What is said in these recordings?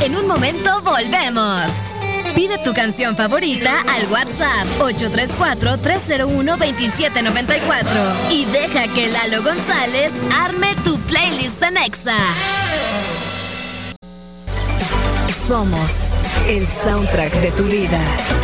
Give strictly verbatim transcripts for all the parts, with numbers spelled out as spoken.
En un momento volvemos. Pide tu canción favorita al WhatsApp ocho tres cuatro, tres cero uno, dos siete nueve cuatro y deja que Lalo González arme tu playlist en Exa. Somos el soundtrack de tu vida.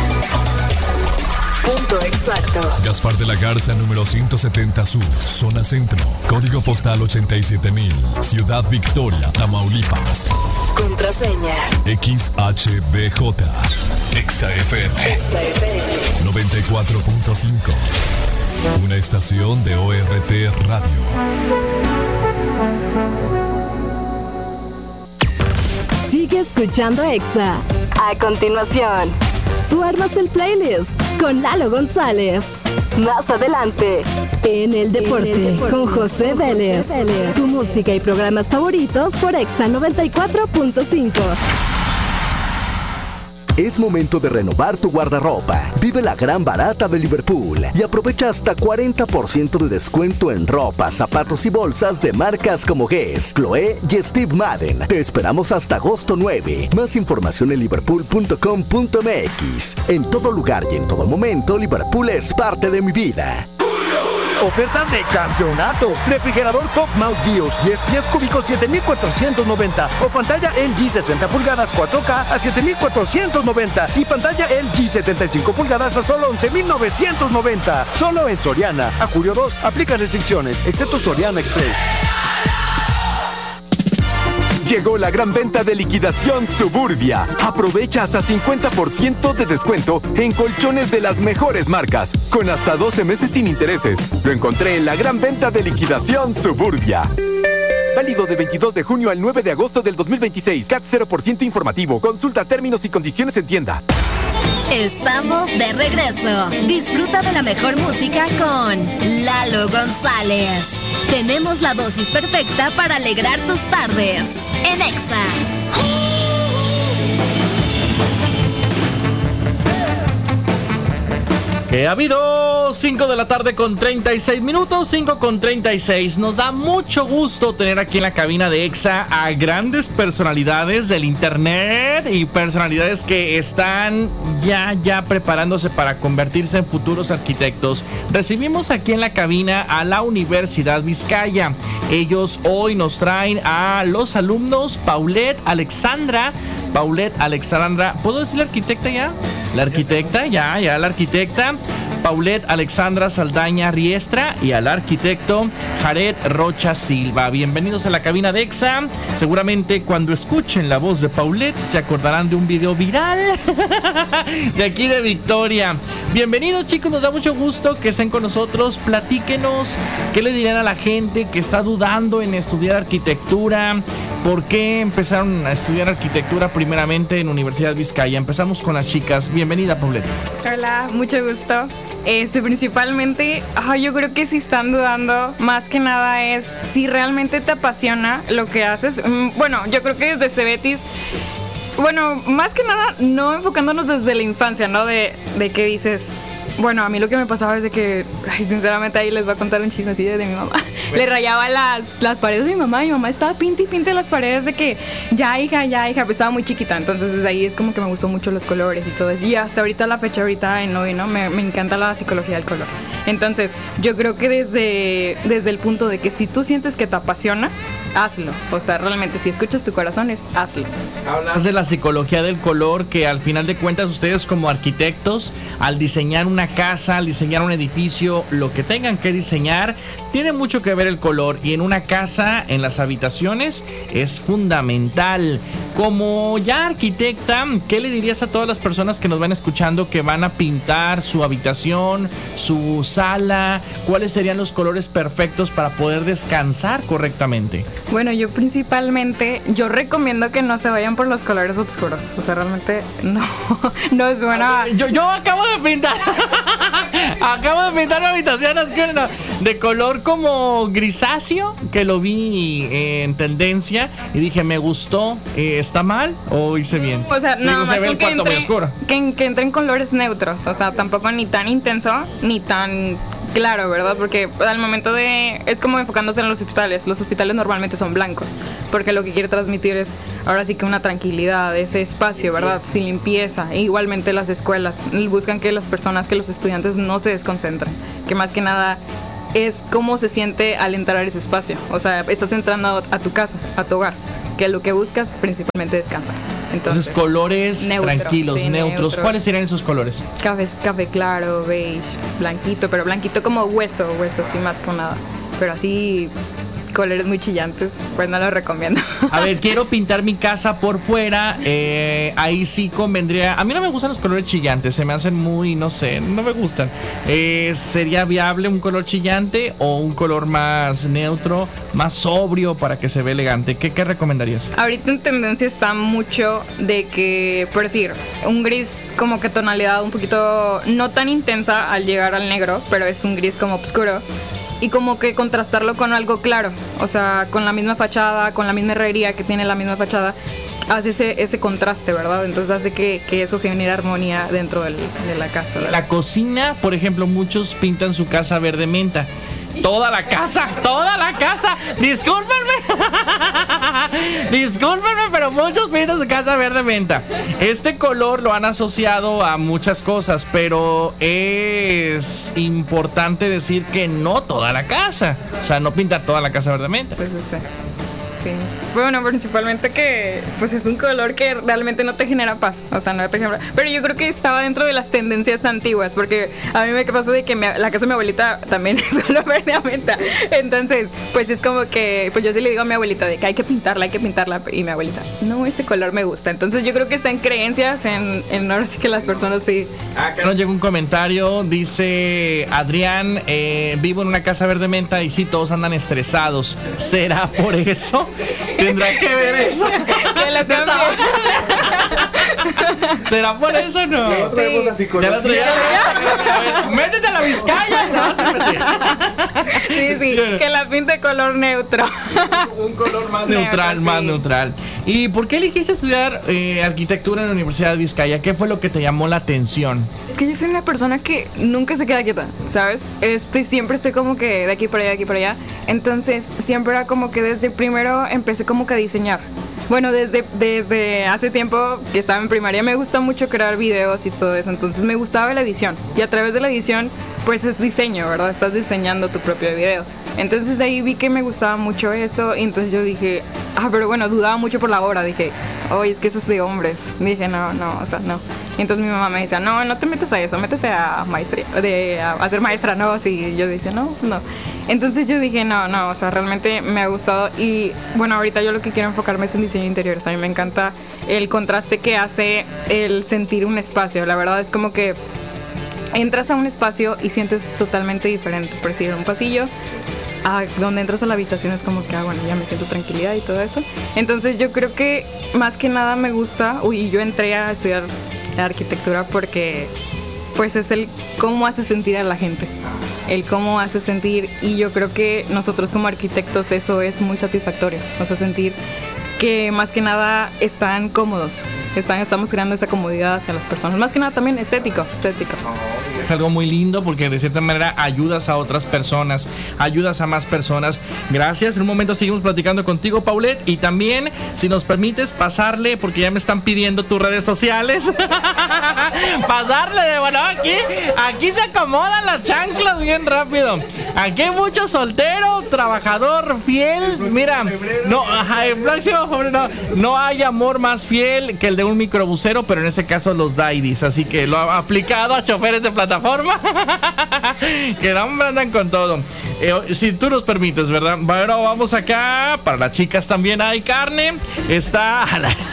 Punto exacto. Gaspar de la Garza, número ciento setenta Sur, zona centro, código postal ochenta y siete mil, Ciudad Victoria, Tamaulipas. Contraseña X H B J, Exa F M, Exa F M noventa y cuatro punto cinco, una estación de O R T Radio. Sigue escuchando Exa. A continuación, tú armas el playlist con Lalo González. Más adelante, en el deporte, en el deporte con José Vélez. Vélez. Tu música y programas favoritos por Exa noventa y cuatro punto cinco. Es momento de renovar tu guardarropa. Vive la gran barata de Liverpool y aprovecha hasta cuarenta por ciento de descuento en ropa, zapatos y bolsas de marcas como Guess, Chloé y Steve Madden. Te esperamos hasta agosto nueve. Más información en liverpool punto com punto m x. En todo lugar y en todo momento, Liverpool es parte de mi vida. Ofertas de campeonato. Refrigerador Top Mount Bios diez pies cúbicos siete mil cuatrocientos noventa o pantalla L G sesenta pulgadas cuatro K a siete mil cuatrocientos noventa y pantalla L G setenta y cinco pulgadas a solo once mil novecientos noventa. Solo en Soriana. A julio dos aplican restricciones, excepto Soriana Express. Llegó la gran venta de liquidación Suburbia. Aprovecha hasta cincuenta por ciento de descuento en colchones de las mejores marcas, con hasta doce meses sin intereses. Lo encontré en la gran venta de liquidación Suburbia. Válido de veintidós de junio al nueve de agosto del dos mil veintiséis. C A T cero por ciento informativo. Consulta términos y condiciones en tienda. Estamos de regreso. Disfruta de la mejor música con Lalo González. Tenemos la dosis perfecta para alegrar tus tardes en Exa. Que ha habido cinco de la tarde con treinta y seis minutos, cinco con treinta y seis. Nos da mucho gusto tener aquí en la cabina de Exa a grandes personalidades del internet y personalidades que están ya, ya preparándose para convertirse en futuros arquitectos. Recibimos aquí en la cabina a la Universidad Vizcaya. Ellos hoy nos traen a los alumnos Paulette Alexandra. Paulette Alexandra, ¿puedo decir la arquitecta ya? La arquitecta, ya, ya, la arquitecta Paulette Alexandra Saldaña Riestra y al arquitecto Jared Rocha Silva. Bienvenidos a la cabina de Exa. Seguramente cuando escuchen la voz de Paulette se acordarán de un video viral de aquí de Victoria. Bienvenidos, chicos, nos da mucho gusto que estén con nosotros. Platíquenos qué le dirían a la gente que está dudando en estudiar arquitectura. ¿Por qué empezaron a estudiar arquitectura primeramente en Universidad Vizcaya? Empezamos con las chicas. Bienvenida, Paulette. Hola, mucho gusto. Este, principalmente, oh, yo creo que si están dudando, más que nada es si realmente te apasiona lo que haces. Bueno, yo creo que desde Cebetis, bueno, más que nada, no enfocándonos desde la infancia, ¿no? De, de que dices... Bueno, a mí lo que me pasaba es de que, ay, sinceramente ahí les voy a contar un chisme así de, de mi mamá. Bueno. Le rayaba las, las paredes de mi mamá, y mi mamá estaba pinte y pinte las paredes de que, ya hija, ya hija, pues estaba muy chiquita, entonces desde ahí es como que me gustó mucho los colores y todo eso. Y hasta ahorita la fecha, ahorita en noveno, me, me encanta la psicología del color. Entonces, yo creo que desde, desde el punto de que si tú sientes que te apasiona, hazlo. O sea, realmente, si escuchas tu corazón, es hazlo. Hablas de la psicología del color, que al final de cuentas ustedes como arquitectos, al diseñar una casa, al diseñar un edificio, lo que tengan que diseñar, tiene mucho que ver el color, y en una casa, en las habitaciones, es fundamental. Como ya arquitecta, ¿qué le dirías a todas las personas que nos van escuchando que van a pintar su habitación, su sala? ¿Cuáles serían los colores perfectos para poder descansar correctamente? Bueno, yo principalmente, yo recomiendo que no se vayan por los colores oscuros. O sea, realmente no, no es buena. Yo, yo acabo de pintar acabo de pintar mi habitación de color como grisáceo, que lo vi en tendencia y dije, me gustó. eh, ¿Está mal o hice bien? O sea, sí, nada no más se ve el que, cuarto muy entre, oscuro. Que, que entren colores neutros. O sea, tampoco ni tan intenso ni tan claro, ¿verdad? Porque al momento de... Es como enfocándose en los hospitales. Los hospitales normalmente son blancos. porque lo que quiere transmitir es ahora sí que una tranquilidad, ese espacio, ¿verdad? Sin limpieza. E igualmente las escuelas buscan que las personas, que los estudiantes no se desconcentren, que más que nada es cómo se siente al entrar a ese espacio. O sea, estás entrando a tu casa, a tu hogar, que lo que buscas principalmente descansar. Entonces, Entonces colores neutro, tranquilos, sí, neutros. neutro. ¿Cuáles serían esos colores? Café, café claro, beige, blanquito, pero blanquito como hueso, hueso así más con nada. Pero así, colores muy chillantes, pues no lo recomiendo. A ver, quiero pintar mi casa por fuera, eh, ahí sí convendría. A mí no me gustan los colores chillantes, se me hacen muy, no sé, no me gustan. Eh, ¿Sería viable un color chillante o un color más neutro, más sobrio para que se vea elegante? ¿Qué, qué recomendarías? Ahorita en tendencia está mucho de que, por decir, un gris como que tonalidad un poquito no tan intensa al llegar al negro, pero es un gris como oscuro. Y como que contrastarlo con algo claro, o sea, con la misma fachada, con la misma herrería que tiene la misma fachada, hace ese, ese contraste, ¿verdad? Entonces hace que, que eso genere armonía dentro del, de la casa, ¿verdad? La cocina, por ejemplo, muchos pintan su casa verde menta. Toda la casa, toda la casa. Discúlpenme. Discúlpenme, pero muchos pintan su casa verde menta. Este color lo han asociado a muchas cosas, pero es importante decir que no toda la casa. O sea, no pintar toda la casa verde menta. Sí, sí, sí. Sí. Bueno, principalmente que pues es un color que realmente no te genera paz, o sea, no te genera... Pero yo creo que estaba dentro de las tendencias antiguas, porque a mí me pasó de que me, la casa de mi abuelita también es solo verde a menta. Entonces, pues es como que, pues yo sí le digo a mi abuelita de que hay que pintarla, hay que pintarla, y mi abuelita, no, ese color me gusta. Entonces yo creo que está en creencias, en, en ahora sí que las personas sí. Acá nos llega un comentario, dice Adrián, eh, vivo en una casa verde menta y sí, todos andan estresados. ¿Será por eso? ¿Tendrá que ver eso? Que lo cambie. ¿Será por eso o no? Ya lo traemos la psicología. Ya lo traemos. Métete a la Vizcaya. No, sí, sí, que la pinte color neutro. Un color más neutral, Neutro, más sí. neutral. ¿Y por qué elegiste estudiar eh, arquitectura en la Universidad de Vizcaya? ¿Qué fue lo que te llamó la atención? Es que yo soy una persona que nunca se queda quieta, ¿sabes? Este, siempre estoy como que de aquí para allá, de aquí para allá. Entonces, siempre era como que desde primero empecé como que a diseñar. Bueno, desde, desde hace tiempo que estaba en primaria me gusta mucho crear videos y todo eso. Entonces me gustaba la edición. Y a través de la edición, pues es diseño, ¿verdad? Estás diseñando tu propio video. Entonces de ahí vi que me gustaba mucho eso. Y entonces yo dije, ah, pero bueno, dudaba mucho por la hora. Dije, oye, es que eso es de hombres. Dije, no, no, o sea, no. Y entonces mi mamá me decía, no, no te metas a eso, métete a maestría, de, a, a ser maestra, ¿no? Así yo decía, no, no. Entonces yo dije, no, no, o sea, realmente me ha gustado. Y bueno, ahorita yo lo que quiero enfocarme es en diseño interior. O sea, a mí me encanta el contraste que hace el sentir un espacio. La verdad es como que entras a un espacio y sientes totalmente diferente. Por decir, un pasillo, a donde entras a la habitación es como que, ah, bueno, ya me siento tranquilidad y todo eso. Entonces yo creo que más que nada me gusta, uy, yo entré a estudiar arquitectura porque pues es el cómo hace sentir a la gente, el cómo hace sentir, y yo creo que nosotros como arquitectos eso es muy satisfactorio, o sea, sentir que más que nada están cómodos, están, estamos creando esa comodidad hacia las personas, más que nada también estético, estético. Es algo muy lindo porque de cierta manera ayudas a otras personas, ayudas a más personas. Gracias. En un momento seguimos platicando contigo, Paulette, y también, si nos permites, pasarle, porque ya me están pidiendo tus redes sociales. Pasarle de, bueno, aquí, aquí se acomodan las chanclas bien rápido. Aquí hay mucho soltero, trabajador, fiel. Mira, no, ajá, el próximo no, no hay amor más fiel que el de un microbusero, pero en este caso los daddies, así que lo ha aplicado a choferes de plataforma que no andan con todo. Eh, si tú nos permites, ¿verdad? Bueno, vamos acá. Para las chicas también hay carne. Está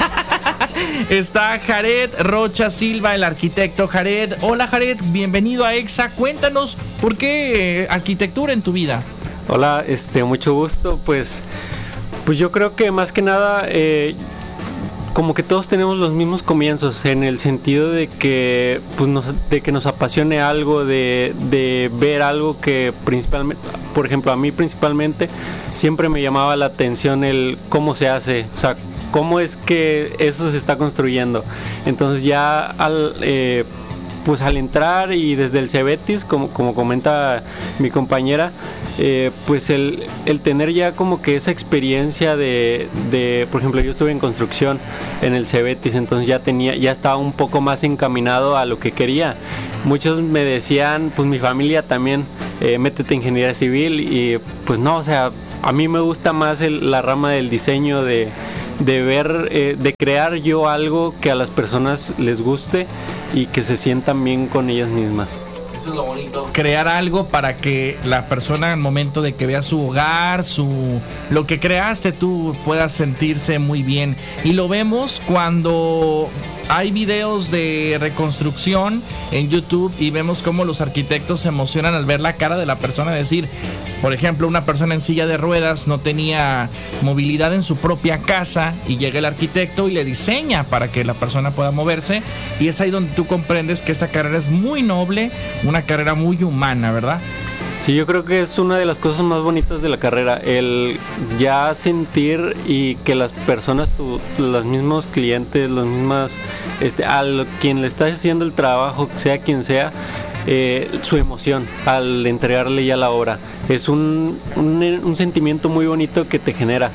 está Jared Rocha Silva, el arquitecto Jared. Hola Jared, bienvenido a EXA. Cuéntanos por qué eh, arquitectura en tu vida. Hola, este, mucho gusto. Pues, pues yo creo que más que nada, eh, como que todos tenemos los mismos comienzos, en el sentido de que, pues nos, de que nos apasione algo, de, de ver algo que principalmente, por ejemplo, a mí principalmente siempre me llamaba la atención el cómo se hace, o sea, cómo es que eso se está construyendo. Entonces ya al eh, pues al entrar y desde el Cebetis, como, como comenta mi compañera, eh, pues el, el tener ya como que esa experiencia de, de, por ejemplo, yo estuve en construcción en el Cebetis, entonces ya tenía, ya estaba un poco más encaminado a lo que quería. Muchos me decían, pues mi familia también, eh, métete en ingeniería civil, y pues no, o sea, a mí me gusta más el, la rama del diseño, de, de ver, eh, de crear yo algo que a las personas les guste y que se sientan bien con ellas mismas. Eso es lo bonito. Crear algo para que la persona al momento de que vea su hogar, su lo que creaste tú, pueda sentirse muy bien. Y lo vemos cuando hay videos de reconstrucción en YouTube y vemos cómo los arquitectos se emocionan al ver la cara de la persona, decir, por ejemplo, una persona en silla de ruedas no tenía movilidad en su propia casa y llega el arquitecto y le diseña para que la persona pueda moverse, y es ahí donde tú comprendes que esta carrera es muy noble, una carrera muy humana, ¿verdad? Sí, yo creo que es una de las cosas más bonitas de la carrera, el ya sentir y que las personas, tu, los mismos clientes, los mismos, este, al quien le estás haciendo el trabajo, sea quien sea, eh, su emoción al entregarle ya la obra, es un, un, un sentimiento muy bonito que te genera.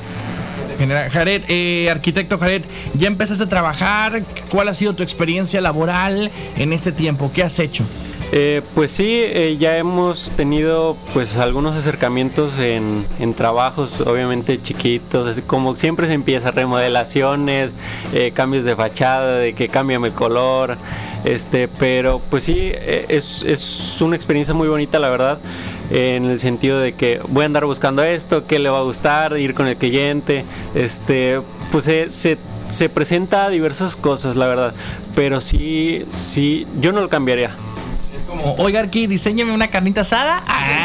Jared, eh, arquitecto Jared, ya empezaste a trabajar. ¿Cuál ha sido tu experiencia laboral en este tiempo? ¿Qué has hecho? Eh, pues sí, eh, ya hemos tenido pues algunos acercamientos en, en trabajos obviamente chiquitos, así como siempre se empieza, remodelaciones, eh, cambios de fachada, de que cámbiame el color, este, pero pues sí, eh, es, es una experiencia muy bonita, la verdad, eh, en el sentido de que voy a andar buscando esto, qué le va a gustar, ir con el cliente, este, pues se, se se presenta diversas cosas, la verdad, pero sí, sí, yo no lo cambiaría. Como, oiga, aquí, diséñeme una carnita asada.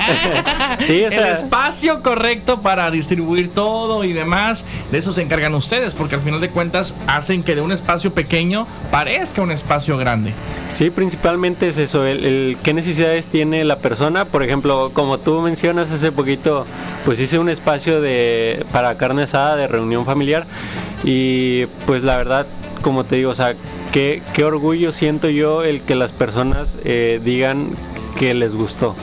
¡Ah! Sí, o sea, el espacio correcto para distribuir todo y demás, de eso se encargan ustedes, porque al final de cuentas hacen que de un espacio pequeño parezca un espacio grande. Sí, principalmente es eso, el, el qué necesidades tiene la persona. Por ejemplo, como tú mencionas hace poquito, pues hice un espacio de para carne asada, de reunión familiar, y pues la verdad, como te digo, o sea, qué, qué orgullo siento yo el que las personas eh, digan que les gustó.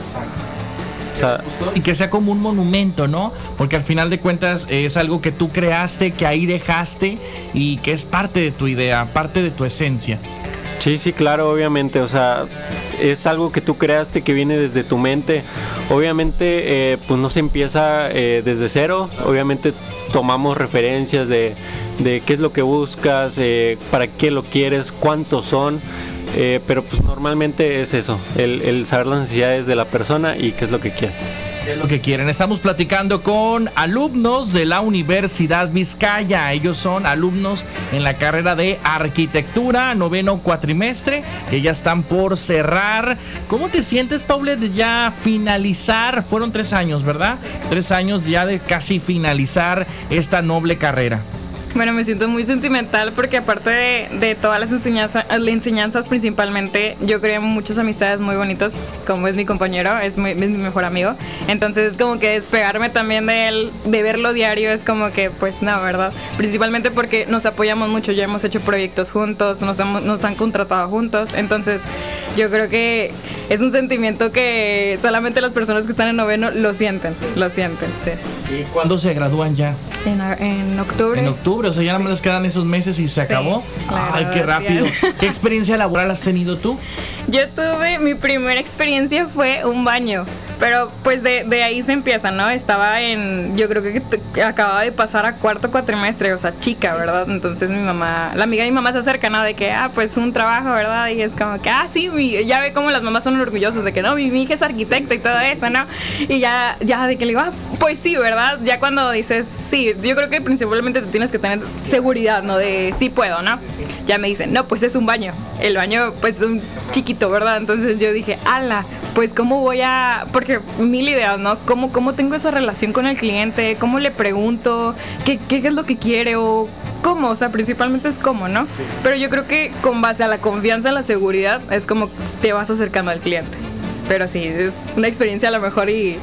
O sea, y que sea como un monumento, ¿no? Porque al final de cuentas es algo que tú creaste, que ahí dejaste y que es parte de tu idea, parte de tu esencia. Sí, sí, claro, obviamente, o sea, es algo que tú creaste, que viene desde tu mente. Obviamente, eh, pues no se empieza eh, desde cero, obviamente tomamos referencias de, de qué es lo que buscas, eh, para qué lo quieres, cuántos son, eh, pero pues normalmente es eso, el, el saber las necesidades de la persona y qué es lo que quiere. ¿Qué es lo que quieren? Estamos platicando con alumnos de la Universidad Vizcaya. Ellos son alumnos en la carrera de arquitectura, noveno cuatrimestre, que ya están por cerrar. ¿Cómo te sientes, Paula, de ya finalizar? Fueron tres años, ¿verdad? Tres años ya de casi finalizar esta noble carrera. Bueno, me siento muy sentimental porque aparte de, de todas las enseñanzas, las enseñanzas principalmente, yo creé muchas amistades muy bonitas, como es mi compañero, es, muy, es mi mejor amigo. Entonces como que despegarme también de él, de verlo diario, es como que pues no, ¿verdad? Principalmente porque nos apoyamos mucho, ya hemos hecho proyectos juntos, nos, hemos, nos han contratado juntos, entonces yo creo que es un sentimiento que solamente las personas que están en noveno lo sienten, lo sienten, sí. ¿Y cuándo se gradúan ya? En, en octubre. En octubre, o sea, ya nada más les quedan esos meses y se acabó. Sí, ay, qué rápido. ¿Qué experiencia laboral has tenido tú? Yo tuve, mi primera experiencia fue un baño, pero pues de, de ahí se empieza, ¿no? Estaba en, yo creo que t- acababa de pasar a cuarto cuatrimestre, o sea, chica, ¿verdad? Entonces mi mamá, la amiga de mi mamá se acerca, ¿no? De que, ah, pues un trabajo, ¿verdad? Y es como que, ah, sí, mi, ya ve cómo las mamás son orgullosos de que, no, mi, mi hija es arquitecta y todo eso, ¿no? Y ya, ya de que le digo, ah, pues sí, ¿verdad? Ya cuando dices, sí, yo creo que principalmente te tienes que tener seguridad, ¿no? De sí puedo, ¿no? Ya me dicen, no, pues es un baño, el baño, pues un chiquito, ¿verdad? Entonces yo dije, ala, pues cómo voy a, porque mil ideas, ¿no? ¿Cómo, cómo tengo esa relación con el cliente? ¿Cómo le pregunto? ¿Qué, qué es lo que quiere? O cómo, o sea, principalmente es cómo, ¿no? Sí. Pero yo creo que con base a la confianza, a la seguridad, es como te vas acercando al cliente. Pero sí, es una experiencia a lo mejor y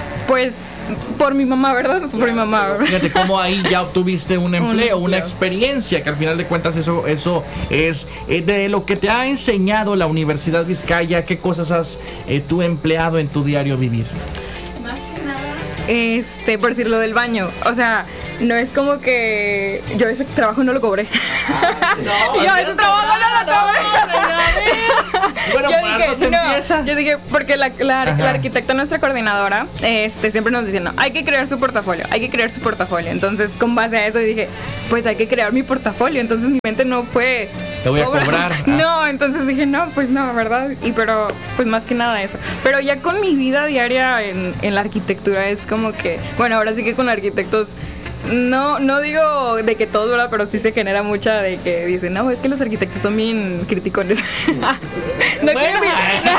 pues por mi mamá, ¿verdad? Por claro, mi mamá, ¿verdad? Fíjate cómo ahí ya obtuviste un empleo, un empleo, una experiencia, que al final de cuentas eso eso es eh, de lo que te ha enseñado la Universidad Vizcaya. ¿Qué cosas has eh, tú empleado en tu diario vivir? Más que nada este, por decir lo del baño, o sea, no es como que yo ese trabajo no lo cobré. Ah, no, yo ese trabajo no, no lo cobré. Bueno, yo dije, no, empieza. Yo dije, porque la, la, la arquitecta, nuestra coordinadora, este, siempre nos dice, no, hay que crear su portafolio, hay que crear su portafolio. Entonces, con base a eso, dije, pues hay que crear mi portafolio. Entonces, mi mente no fue... Te voy a cobrar. cobrar. Ah. No, entonces dije, no, pues no, ¿verdad? Y pero, pues más que nada eso. Pero ya con mi vida diaria en, en la arquitectura es como que, bueno, ahora sí que con arquitectos... No, no digo de que todos, ¿verdad? Pero sí se genera mucha de que dicen, no, es que los arquitectos son bien criticones. no, bueno, quiero invitar,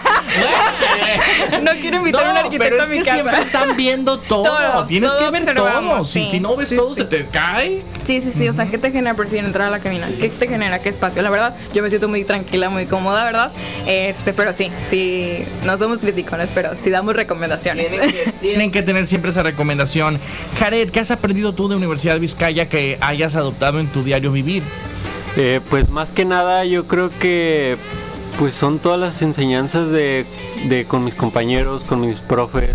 no quiero invitar no, a un arquitecto a mi casa. Siempre están viendo todo. todo Tienes todo que ver todo. Sí. Si, si no ves sí, todo, sí. se te cae. Sí, sí, sí. Uh-huh. O sea, ¿qué te genera por si entrar a la cabina? ¿Qué te genera? ¿Qué espacio? La verdad, yo me siento muy tranquila, muy cómoda, ¿verdad? Este, pero sí, sí, no somos criticones, pero sí damos recomendaciones. Tienen que, tienen que tener siempre esa recomendación. Jared, ¿qué has aprendido tú de Universidad de Vizcaya que hayas adoptado en tu diario vivir? Eh, pues más que nada yo creo que pues son todas las enseñanzas de, de con mis compañeros, con mis profes,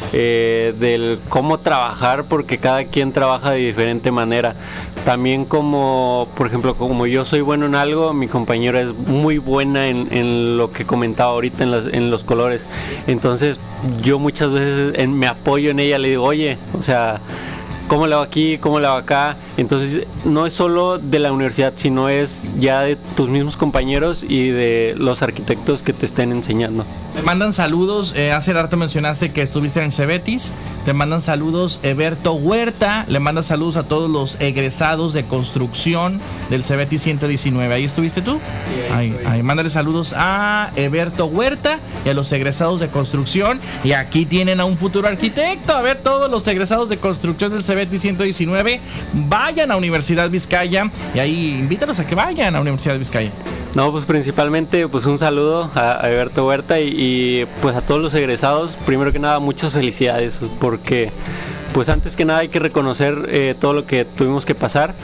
eh, del cómo trabajar, porque cada quien trabaja de diferente manera. También como, por ejemplo, como yo soy bueno en algo, mi compañera es muy buena en, en lo que comentaba ahorita en, las, en los colores. Entonces yo muchas veces en, me apoyo en ella, le digo, oye, o sea, ¿cómo le hago aquí? ¿Cómo le hago acá? Entonces no es solo de la universidad, sino es ya de tus mismos compañeros y de los arquitectos que te estén enseñando. Te mandan saludos, eh, hace rato mencionaste que estuviste en el Cebetis, te mandan saludos Eberto Huerta, le mandan saludos a todos los egresados de construcción del Cebetis ciento diecinueve, ¿ahí estuviste tú? Sí, ahí, ahí, ahí mándale saludos a Eberto Huerta y a los egresados de construcción, y aquí tienen a un futuro arquitecto. A ver, todos los egresados de construcción del Cebetis ciento diecinueve, vayan a Universidad Vizcaya, y ahí invítalos a que vayan a Universidad Vizcaya. No, pues principalmente pues un saludo a, a Eberto Huerta y, y pues a todos los egresados. Primero que nada, muchas felicidades, porque pues antes que nada hay que reconocer eh, todo lo que tuvimos que pasar,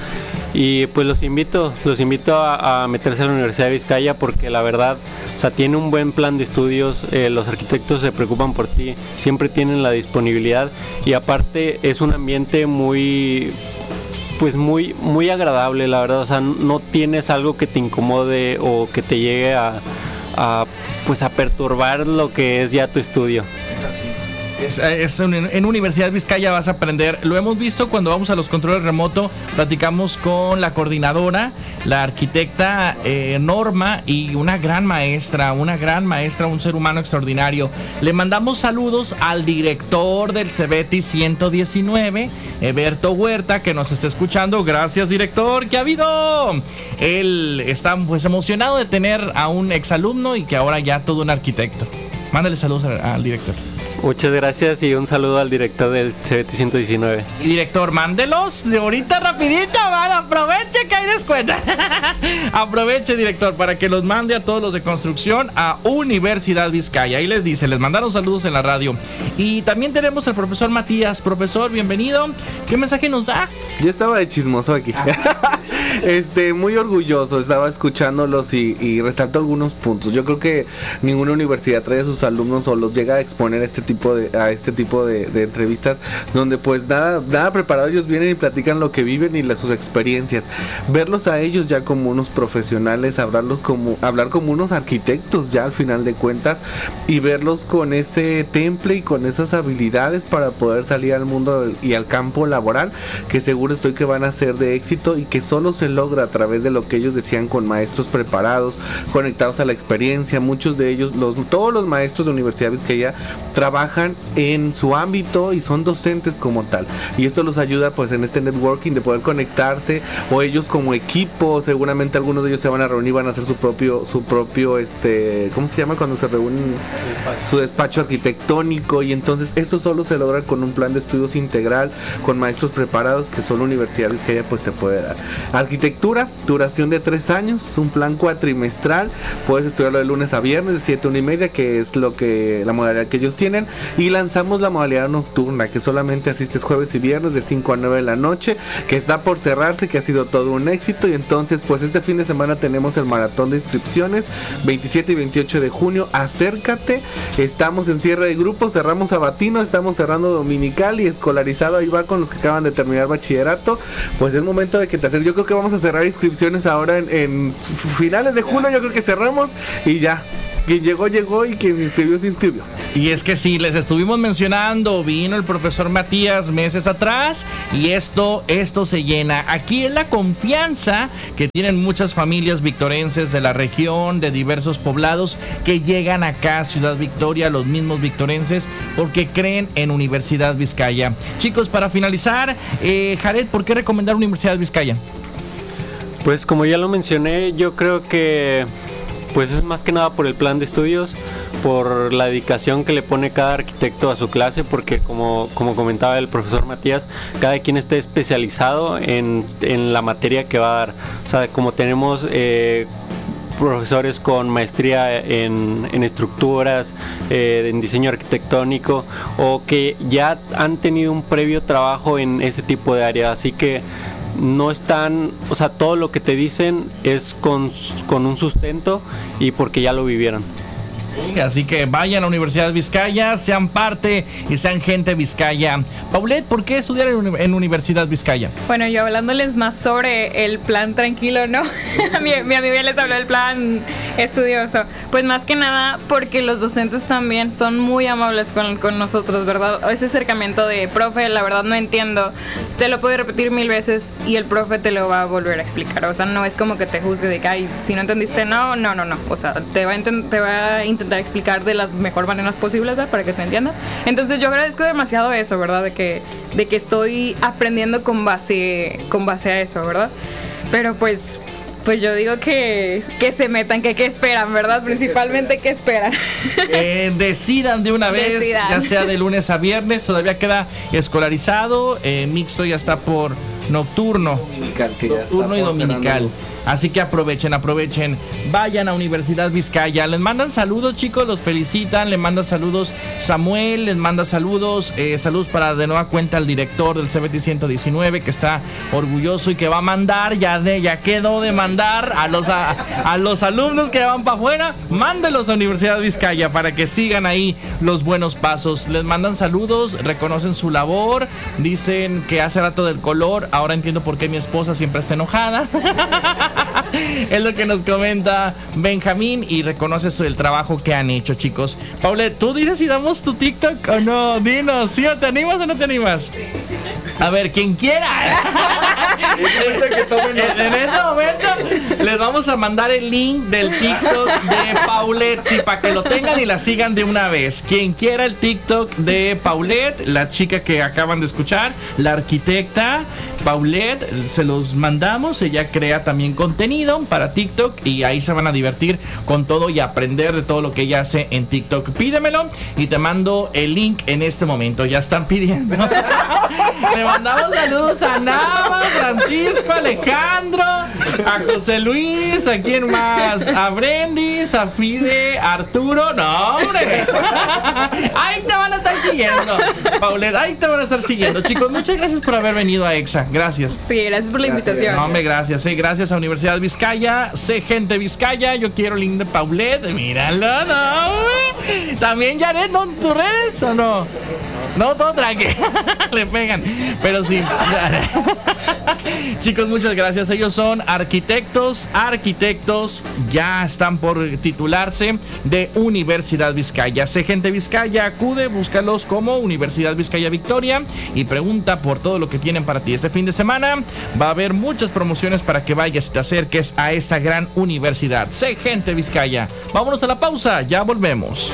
y pues los invito, los invito a, a meterse a la Universidad de Vizcaya, porque la verdad, o sea, tiene un buen plan de estudios, eh, los arquitectos se preocupan por ti, siempre tienen la disponibilidad, y aparte es un ambiente muy... pues muy muy agradable, la verdad. O sea, no tienes algo que te incomode o que te llegue a, a pues a perturbar lo que es ya tu estudio. Es, es un, en Universidad Vizcaya vas a aprender. Lo hemos visto cuando vamos a los controles remoto, platicamos con la coordinadora, la arquitecta eh, Norma, y una gran maestra, una gran maestra, un ser humano extraordinario. Le mandamos saludos al director del Cebetis ciento diecinueve, Eberto Huerta, que nos está escuchando. Gracias, director, ¿qué ha habido? Él está pues emocionado de tener a un exalumno y que ahora ya todo un arquitecto. Mándale saludos al, al director. Muchas gracias y un saludo al director del Cebetis ciento diecinueve. Y director, mándelos de ahorita rapidito, man, aproveche que hay descuento. Aproveche, director, para que los mande a todos los de construcción a Universidad Vizcaya. Ahí les dice, les mandaron saludos en la radio. Y también tenemos al profesor Matías. Profesor, bienvenido. ¿Qué mensaje nos da? Yo estaba de chismoso aquí. Este, muy orgulloso, estaba escuchándolos y, y resalto algunos puntos. Yo creo que ninguna universidad trae a sus alumnos o los llega a exponer este tipo de, a este tipo de, de entrevistas, donde pues nada, nada preparado, ellos vienen y platican lo que viven y las, sus experiencias. Verlos a ellos ya como unos profesionales, hablarlos como, hablar como unos arquitectos ya al final de cuentas, y verlos con ese temple y con esas habilidades para poder salir al mundo y al campo laboral, que seguro estoy que van a ser de éxito y que solo se logra a través de lo que ellos decían, con maestros preparados, conectados a la experiencia. Muchos de ellos, los, todos los maestros de Universidad Vizcaya trabajan en su ámbito y son docentes como tal, y esto los ayuda pues en este networking de poder conectarse, o ellos como equipo, seguramente algunos de ellos se van a reunir, van a hacer su propio, su propio este, ¿cómo se llama cuando se reúnen? Despacho. Su despacho arquitectónico, y entonces eso solo se logra con un plan de estudios integral, con maestros preparados que solo Universidad Vizcaya pues te puede dar. Arquitectura, duración de tres años, un plan cuatrimestral, puedes estudiarlo de lunes a viernes de siete a una y media, que es lo que la modalidad que ellos tienen, y lanzamos la modalidad nocturna, que solamente asistes jueves y viernes de cinco a nueve de la noche, que está por cerrarse, que ha sido todo un éxito. Y entonces pues este fin de semana tenemos el maratón de inscripciones, veintisiete y veintiocho de junio, acércate, estamos en cierre de grupo, cerramos sabatino, estamos cerrando dominical y escolarizado, ahí va con los que acaban de terminar bachillerato. Pues es momento de que te acerques. Yo creo que vamos a cerrar inscripciones ahora en, en finales de junio, yo creo que cerramos y ya. Quien llegó, llegó, y quien se inscribió, se inscribió. Y es que sí, les estuvimos mencionando, vino el profesor Matías meses atrás, y esto, esto se llena. Aquí es la confianza que tienen muchas familias victorenses de la región, de diversos poblados, que llegan acá a Ciudad Victoria, los mismos victorenses, porque creen en Universidad Vizcaya. Chicos, para finalizar, eh, Jared, ¿por qué recomendar Universidad Vizcaya? Pues como ya lo mencioné, yo creo que pues es más que nada por el plan de estudios, por la dedicación que le pone cada arquitecto a su clase, porque como, como comentaba el profesor Matías, cada quien está especializado en, en la materia que va a dar. O sea, como tenemos eh, profesores con maestría en, en estructuras, eh, en diseño arquitectónico, o que ya han tenido un previo trabajo en ese tipo de área, así que no están, o sea, todo lo que te dicen es con, con un sustento y porque ya lo vivieron. Así que vayan a la Universidad Vizcaya, sean parte y sean gente Vizcaya. Paulette, ¿por qué estudiar en, en Universidad Vizcaya? Bueno, yo hablándoles más sobre el plan tranquilo, ¿no? mi, mi amigo ya les habló del plan estudioso. Pues más que nada porque los docentes también son muy amables con, con nosotros, ¿verdad? Ese acercamiento de, profe, la verdad no entiendo, te lo puedo repetir mil veces y el profe te lo va a volver a explicar. O sea, no es como que te juzgue de que, ay, si no entendiste, no, no, no, no. O sea, te va a, intent- te va a intentar explicar de las mejor maneras posibles, ¿verdad? Para que te entiendas. Entonces yo agradezco demasiado eso, ¿verdad? De que, de que estoy aprendiendo con base, con base a eso, ¿verdad? Pero pues, pues yo digo que, que se metan, que qué esperan, ¿verdad? Principalmente qué esperan. Eh, decidan de una vez, decidan. Ya sea de lunes a viernes, todavía queda escolarizado, eh, mixto ya está por nocturno, Dominical, que nocturno y dominical. Así que aprovechen, aprovechen, vayan a Universidad Vizcaya. Les mandan saludos, chicos, los felicitan, les manda saludos Samuel, les manda saludos, eh, saludos para de nueva cuenta al director del C B T ciento diecinueve, que está orgulloso y que va a mandar, ya de ya quedó de mandar a los a, a los alumnos que van para afuera, mándelos a Universidad Vizcaya para que sigan ahí los buenos pasos. Les mandan saludos, reconocen su labor, dicen que hace rato del color, ahora entiendo por qué mi esposa siempre está enojada. Es lo que nos comenta Benjamín y reconoces el trabajo que han hecho, chicos. Paulette, ¿tú dices si damos tu TikTok o no? Dinos, ¿sí o te animas o no te animas? A ver, quien quiera. En este momento les vamos a mandar el link del TikTok de Paulette, sí, para que lo tengan y la sigan de una vez. Quien quiera el TikTok de Paulette, la chica que acaban de escuchar, la arquitecta Paulette, se los mandamos. Ella crea también contenido para TikTok y ahí se van a divertir con todo y aprender de todo lo que ella hace en TikTok. Pídemelo y te mando el link en este momento. Ya están pidiendo. Le mandamos saludos a Nava, Francisco, Alejandro, a José Luis, ¿a quién más? A Brendis, a Fide, a Arturo. No, hombre. Ahí te van a estar siguiendo, Paulette, ahí te van a estar siguiendo. Chicos, muchas gracias por haber venido a EXA. Gracias. Sí, gracias por la Gracias. invitación. No, hombre, gracias. Sí, gracias a Universidad Vizcaya. Sé gente Vizcaya. Yo quiero el link de Paulette. Míralo, no, güey. También Jared, ¿no? ¿Tus redes o no? No, todo tranqui. Le pegan. Pero sí. Chicos, muchas gracias. Ellos son arquitectos, arquitectos. Ya están por titularse de Universidad Vizcaya. Sé gente Vizcaya, acude, búscalos como Universidad Vizcaya Victoria y pregunta por todo lo que tienen para ti. Este fin de semana va a haber muchas promociones para que vayas y te acerques a esta gran universidad. Sé gente Vizcaya. Vámonos a la pausa, ya volvemos.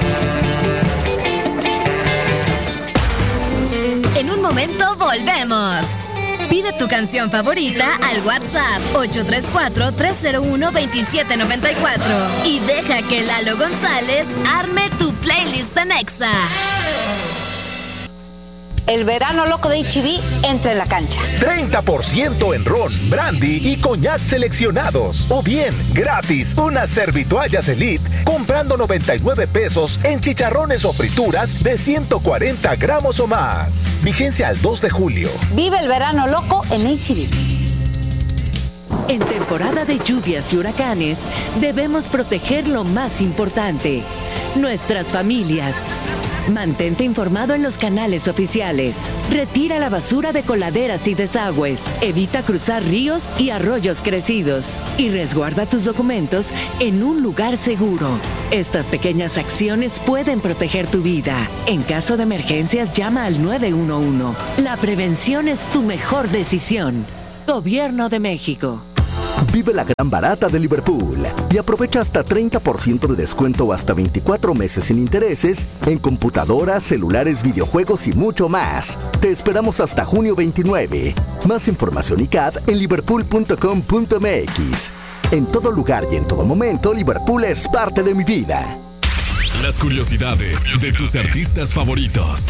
En un momento volvemos. Pide tu canción favorita al WhatsApp ocho tres cuatro, tres cero uno, dos siete nueve cuatro y deja que Lalo González arme tu playlist en Exa. el verano loco de H E B entra en la cancha. treinta por ciento en ron, brandy y coñac seleccionados. O bien, gratis, unas servitoallas Elite comprando noventa y nueve pesos en chicharrones o frituras de ciento cuarenta gramos o más. Vigencia al dos de julio. Vive el verano loco en H E B. En temporada de lluvias y huracanes, debemos proteger lo más importante, nuestras familias. Mantente informado en los canales oficiales. Retira la basura de coladeras y desagües. Evita cruzar ríos y arroyos crecidos. Y resguarda tus documentos en un lugar seguro. Estas pequeñas acciones pueden proteger tu vida. En caso de emergencias, llama al nueve uno uno. La prevención es tu mejor decisión. Gobierno de México. Vive la gran barata de Liverpool y aprovecha hasta treinta por ciento de descuento o hasta veinticuatro meses sin intereses en computadoras, celulares, videojuegos y mucho más. Te esperamos hasta junio veintinueve. Más información y C A D en liverpool punto com punto m x. En todo lugar y en todo momento, Liverpool es parte de mi vida. Las curiosidades de tus artistas favoritos.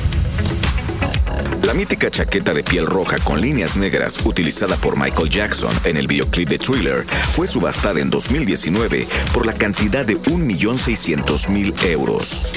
La mítica chaqueta de piel roja con líneas negras utilizada por Michael Jackson en el videoclip de Thriller fue subastada en dos mil diecinueve por la cantidad de un millón seiscientos mil euros.